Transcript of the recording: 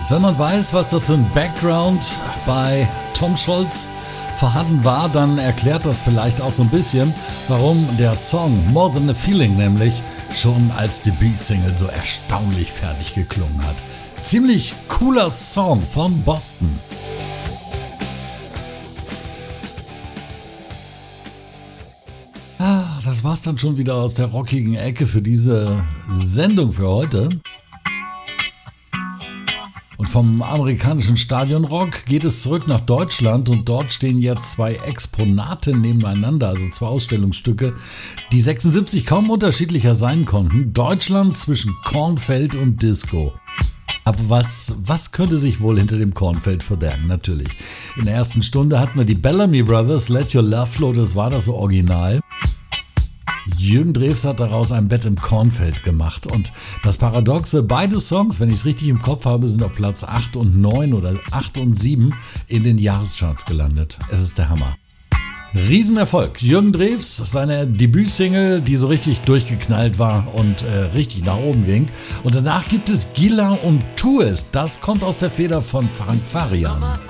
Wenn man weiß, was da für ein Background bei Tom Scholz vorhanden war, dann erklärt das vielleicht auch so ein bisschen, warum der Song More Than a Feeling nämlich schon als Debütsingle so erstaunlich fertig geklungen hat. Ziemlich cooler Song von Boston. Das war's dann schon wieder aus der rockigen Ecke für diese Sendung für heute. Und vom amerikanischen Stadionrock geht es zurück nach Deutschland und dort stehen jetzt zwei Exponate nebeneinander, also zwei Ausstellungsstücke, die 76 kaum unterschiedlicher sein konnten. Deutschland zwischen Kornfeld und Disco. Aber was könnte sich wohl hinter dem Kornfeld verbergen? Natürlich. In der ersten Stunde hatten wir die Bellamy Brothers, Let Your Love Flow, das war das Original. Jürgen Drews hat daraus ein Bett im Kornfeld gemacht und das Paradoxe, beide Songs, wenn ich es richtig im Kopf habe, sind auf Platz 8 und 9 oder 8 und 7 in den Jahrescharts gelandet. Es ist der Hammer. Riesenerfolg. Jürgen Drews, seine Debütsingle, die so richtig durchgeknallt war und richtig nach oben ging. Und danach gibt es Gila und Tu es. Das kommt aus der Feder von Frank Farian.